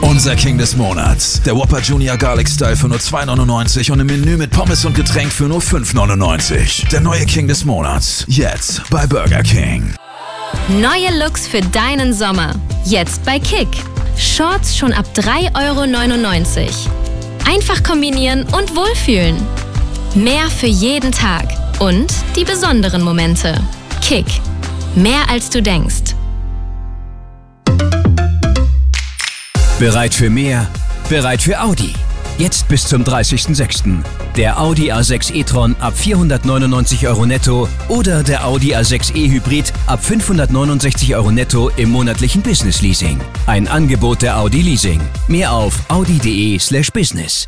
Unser King des Monats. Der Whopper Junior Garlic Style für nur $2,99 und im Menü mit Pommes und Getränk für nur $5,99. Der neue King des Monats. Jetzt bei Burger King. Neue Looks für deinen Sommer. Jetzt bei Kick. Shorts schon ab €3,99. Einfach kombinieren und wohlfühlen. Mehr für jeden Tag. Und die besonderen Momente. Kick. Mehr als du denkst. Bereit für mehr? Bereit für Audi. Jetzt bis zum 30.06. Der Audi A6 e-tron ab €499 netto oder der Audi A6 e-Hybrid ab €569 netto im monatlichen Business Leasing. Ein Angebot der Audi Leasing. Mehr auf audi.de/business.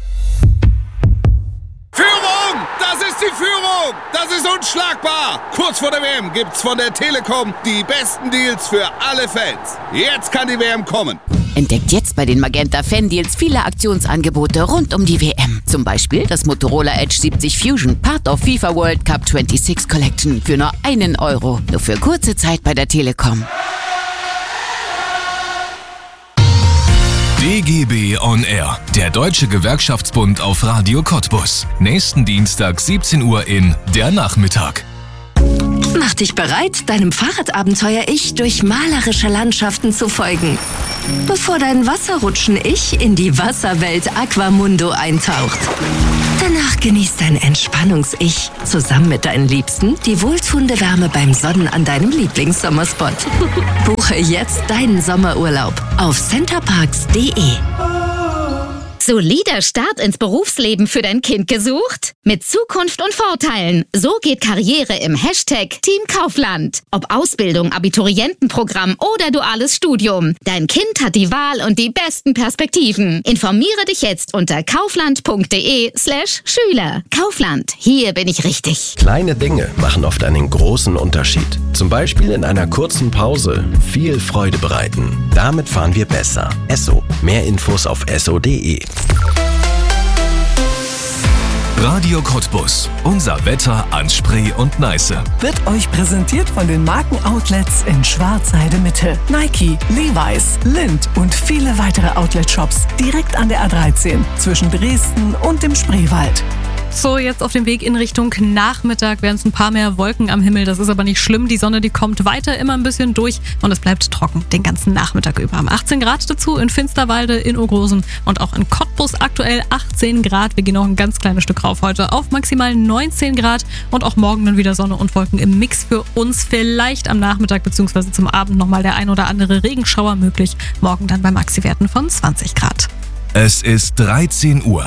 Führung! Das ist die Führung! Das ist unschlagbar! Kurz vor der WM gibt's von der Telekom die besten Deals für alle Fans. Jetzt kann die WM kommen. Entdeckt jetzt bei den Magenta Fan-Deals viele Aktionsangebote rund um die WM. Zum Beispiel das Motorola Edge 70 Fusion, Part of FIFA World Cup 26 Collection für nur €1. Nur für kurze Zeit bei der Telekom. DGB on Air, der Deutsche Gewerkschaftsbund auf Radio Cottbus. Nächsten Dienstag 17 Uhr in Der Nachmittag. Mach dich bereit, deinem Fahrradabenteuer-Ich durch malerische Landschaften zu folgen. Bevor dein Wasserrutschen-Ich in die Wasserwelt Aquamundo eintaucht. Danach genießt dein Entspannungs-Ich zusammen mit deinen Liebsten die wohltuende Wärme beim Sonnen an deinem Lieblingssommerspot. Buche jetzt deinen Sommerurlaub auf centerparks.de. Solider Start ins Berufsleben für dein Kind gesucht? Mit Zukunft und Vorteilen. So geht Karriere im Hashtag Team Kaufland. Ob Ausbildung, Abiturientenprogramm oder duales Studium. Dein Kind hat die Wahl und die besten Perspektiven. Informiere dich jetzt unter kaufland.de/Schüler. Kaufland, hier bin ich richtig. Kleine Dinge machen oft einen großen Unterschied. Zum Beispiel in einer kurzen Pause viel Freude bereiten. Damit fahren wir besser. Esso. Mehr Infos auf esso.de. Radio Cottbus. Unser Wetter an Spree und Neiße. Wird euch präsentiert von den Markenoutlets in Schwarzheide Mitte. Nike, Levi's, Lindt und viele weitere Outlet-Shops direkt an der A13 zwischen Dresden und dem Spreewald. So, jetzt auf dem Weg in Richtung Nachmittag werden es ein paar mehr Wolken am Himmel. Das ist aber nicht schlimm. Die Sonne, die kommt weiter immer ein bisschen durch und es bleibt trocken den ganzen Nachmittag über. 18 Grad dazu in Finsterwalde, in Ogrosen und auch in Cottbus aktuell 18 Grad. Wir gehen noch ein ganz kleines Stück rauf heute auf maximal 19 Grad und auch morgen dann wieder Sonne und Wolken im Mix für uns. Vielleicht am Nachmittag bzw. zum Abend nochmal der ein oder andere Regenschauer möglich. Morgen dann bei Maxi-Werten von 20 Grad. Es ist 13 Uhr.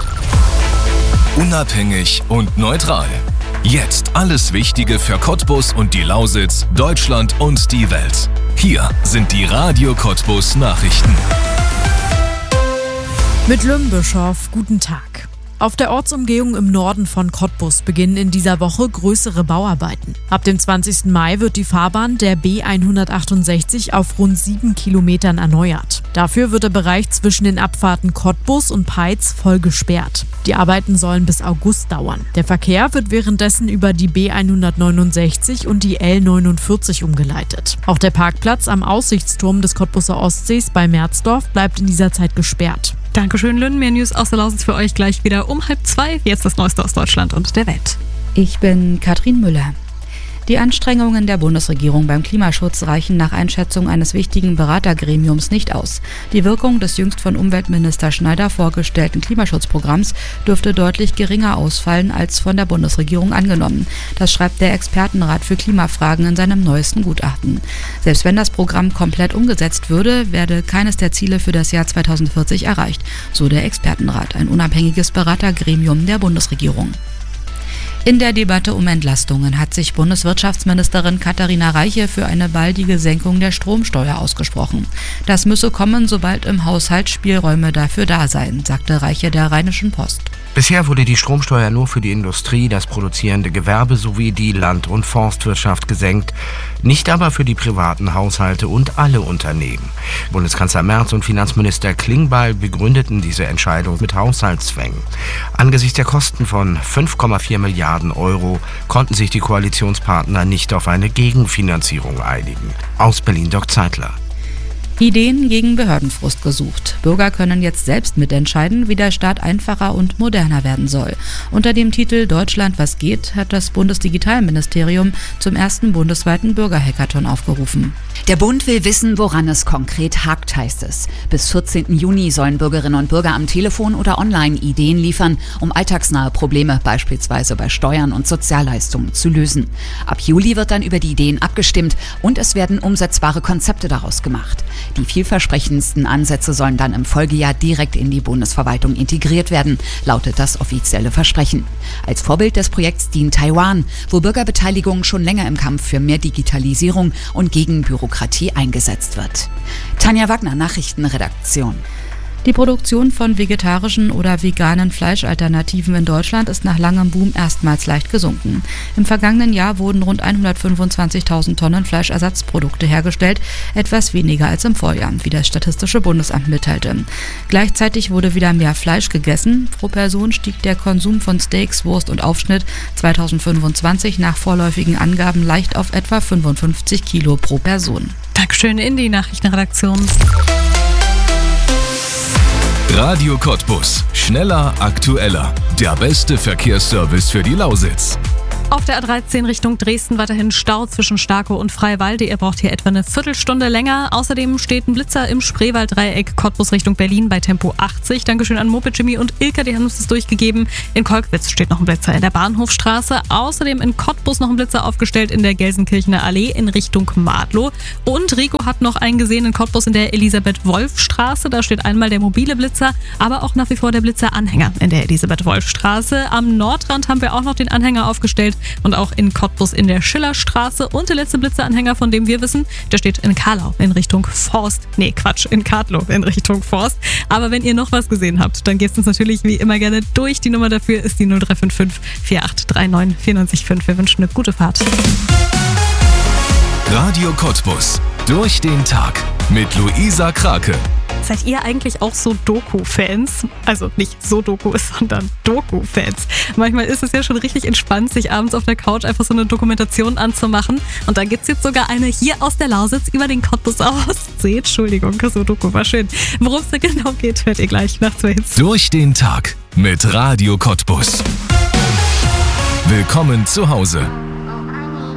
Unabhängig und neutral. Jetzt alles Wichtige für Cottbus und die Lausitz, Deutschland und die Welt. Hier sind die Radio Cottbus Nachrichten. Mit Lümbischow, guten Tag. Auf der Ortsumgehung im Norden von Cottbus beginnen in dieser Woche größere Bauarbeiten. Ab dem 20. Mai wird die Fahrbahn der B168 auf rund 7 Kilometern erneuert. Dafür wird der Bereich zwischen den Abfahrten Cottbus und Peitz voll gesperrt. Die Arbeiten sollen bis August dauern. Der Verkehr wird währenddessen über die B169 und die L49 umgeleitet. Auch der Parkplatz am Aussichtsturm des Cottbuser Ostsees bei Merzdorf bleibt in dieser Zeit gesperrt. Dankeschön, Lynn. Mehr News aus der Lausitz für euch gleich wieder um 1:30. Jetzt das Neueste aus Deutschland und der Welt. Ich bin Katrin Müller. Die Anstrengungen der Bundesregierung beim Klimaschutz reichen nach Einschätzung eines wichtigen Beratergremiums nicht aus. Die Wirkung des jüngst von Umweltminister Schneider vorgestellten Klimaschutzprogramms dürfte deutlich geringer ausfallen als von der Bundesregierung angenommen. Das schreibt der Expertenrat für Klimafragen in seinem neuesten Gutachten. Selbst wenn das Programm komplett umgesetzt würde, werde keines der Ziele für das Jahr 2040 erreicht, so der Expertenrat, ein unabhängiges Beratergremium der Bundesregierung. In der Debatte um Entlastungen hat sich Bundeswirtschaftsministerin Katharina Reiche für eine baldige Senkung der Stromsteuer ausgesprochen. Das müsse kommen, sobald im Haushalt Spielräume dafür da seien, sagte Reiche der Rheinischen Post. Bisher wurde die Stromsteuer nur für die Industrie, das produzierende Gewerbe sowie die Land- und Forstwirtschaft gesenkt, nicht aber für die privaten Haushalte und alle Unternehmen. Bundeskanzler Merz und Finanzminister Klingbeil begründeten diese Entscheidung mit Haushaltszwängen. Angesichts der Kosten von 5,4 Milliarden Euro konnten sich die Koalitionspartner nicht auf eine Gegenfinanzierung einigen. Aus Berlin Dirk Zeitler. Ideen gegen Behördenfrust gesucht. Bürger können jetzt selbst mitentscheiden, wie der Staat einfacher und moderner werden soll. Unter dem Titel Deutschland, was geht, hat das Bundesdigitalministerium zum ersten bundesweiten Bürgerhackathon aufgerufen. Der Bund will wissen, woran es konkret hakt, heißt es. Bis 14. Juni sollen Bürgerinnen und Bürger am Telefon oder online Ideen liefern, um alltagsnahe Probleme, beispielsweise bei Steuern und Sozialleistungen, zu lösen. Ab Juli wird dann über die Ideen abgestimmt und es werden umsetzbare Konzepte daraus gemacht. Die vielversprechendsten Ansätze sollen dann im Folgejahr direkt in die Bundesverwaltung integriert werden, lautet das offizielle Versprechen. Als Vorbild des Projekts dient Taiwan, wo Bürgerbeteiligung schon länger im Kampf für mehr Digitalisierung und gegen Bürokratie eingesetzt wird. Tanja Wagner, Nachrichtenredaktion. Die Produktion von vegetarischen oder veganen Fleischalternativen in Deutschland ist nach langem Boom erstmals leicht gesunken. Im vergangenen Jahr wurden rund 125.000 Tonnen Fleischersatzprodukte hergestellt, etwas weniger als im Vorjahr, wie das Statistische Bundesamt mitteilte. Gleichzeitig wurde wieder mehr Fleisch gegessen. Pro Person stieg der Konsum von Steaks, Wurst und Aufschnitt 2025 nach vorläufigen Angaben leicht auf etwa 55 Kilo pro Person. Dankeschön in die Nachrichtenredaktion. Radio Cottbus. Schneller, aktueller. Der beste Verkehrsservice für die Lausitz. Auf der A13 Richtung Dresden weiterhin Stau zwischen Starkow und Freiwalde. Ihr braucht hier etwa eine Viertelstunde länger. Außerdem steht ein Blitzer im Spreewalddreieck Cottbus Richtung Berlin bei Tempo 80. Dankeschön an Moped Jimmy und Ilka, die haben uns das durchgegeben. In Kolkwitz steht noch ein Blitzer in der Bahnhofstraße. Außerdem in Cottbus noch ein Blitzer aufgestellt in der Gelsenkirchener Allee in Richtung Madlow. Und Rico hat noch einen gesehen in Cottbus in der Elisabeth-Wolf-Straße. Da steht einmal der mobile Blitzer, aber auch nach wie vor der Blitzer-Anhänger in der Elisabeth-Wolf-Straße. Am Nordrand haben wir auch noch den Anhänger aufgestellt. Und auch in Cottbus in der Schillerstraße. Und der letzte Blitzeranhänger, von dem wir wissen, der steht in Karlau in Richtung Forst. Nee, Quatsch, in Kartlow in Richtung Forst. Aber wenn ihr noch was gesehen habt, dann geht's uns natürlich wie immer gerne durch. Die Nummer dafür ist die 0355 4839 495. Wir wünschen eine gute Fahrt. Radio Cottbus. Durch den Tag mit Luisa Krake. Seid ihr eigentlich auch so Doku-Fans? Also nicht so Doku, sondern Doku-Fans. Manchmal ist es ja schon richtig entspannt, sich abends auf der Couch einfach so eine Dokumentation anzumachen. Und da gibt's jetzt sogar eine hier aus der Lausitz über den Cottbus Ostsee. Entschuldigung, so Doku war schön. Worum es da genau geht, hört ihr gleich nach 2 Hits. Durch den Tag mit Radio Cottbus. Willkommen zu Hause.